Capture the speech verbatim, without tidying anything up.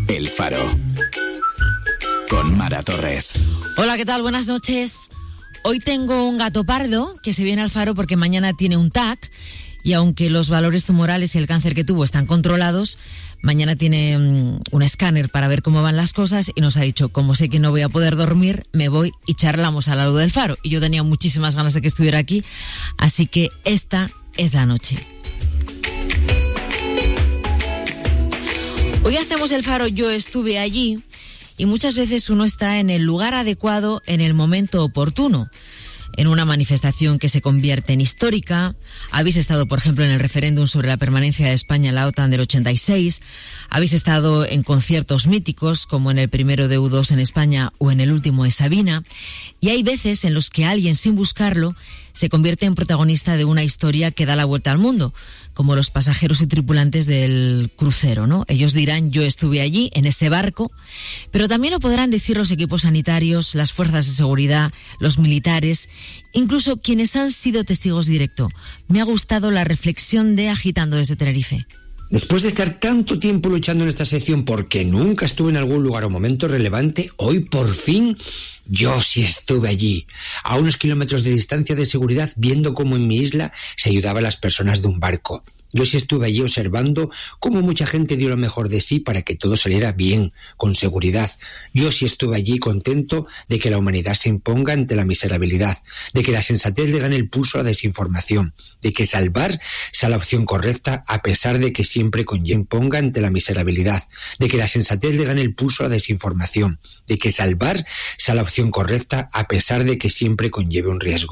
El Faro. Con Mara Torres. Hola, ¿qué tal? Buenas noches. Hoy tengo un gato pardo que se viene al Faro porque mañana tiene un T A C y aunque los valores tumorales y el cáncer que tuvo están controlados, mañana tiene um, un escáner para ver cómo van las cosas y nos ha dicho, como sé que no voy a poder dormir, me voy y charlamos a la luz del Faro. Y yo tenía muchísimas ganas de que estuviera aquí, así que esta es la noche. Hoy hacemos el Faro Yo Estuve Allí y muchas veces uno está en el lugar adecuado en el momento oportuno. En una manifestación que se convierte en histórica. Habéis estado, por ejemplo, en el referéndum sobre la permanencia de España en la OTAN del ochenta y seis. Habéis estado en conciertos míticos, como en el primero de U dos en España o en el último de Sabina. Y hay veces en los que alguien, sin buscarlo, se convierte en protagonista de una historia que da la vuelta al mundo, como los pasajeros y tripulantes del crucero, ¿no? Ellos dirán, yo estuve allí, en ese barco, pero también lo podrán decir los equipos sanitarios, las fuerzas de seguridad, los militares, incluso quienes han sido testigos directos. Me ha gustado la reflexión de Agitando desde Tenerife. Después de estar tanto tiempo luchando en esta sección porque nunca estuve en algún lugar o momento relevante, hoy por fin yo sí estuve allí, a unos kilómetros de distancia de seguridad, viendo cómo en mi isla se ayudaba a las personas de un barco. Yo sí estuve allí observando cómo mucha gente dio lo mejor de sí para que todo saliera bien, con seguridad. Yo sí estuve allí contento de que la humanidad se imponga ante la miserabilidad, de que la sensatez le gane el pulso a la desinformación, de que salvar sea la opción correcta a pesar de que siempre conlleve imponga ante la miserabilidad, de que la sensatez le gane el pulso a la desinformación, de que salvar sea la opción correcta a pesar de que siempre conlleve un riesgo.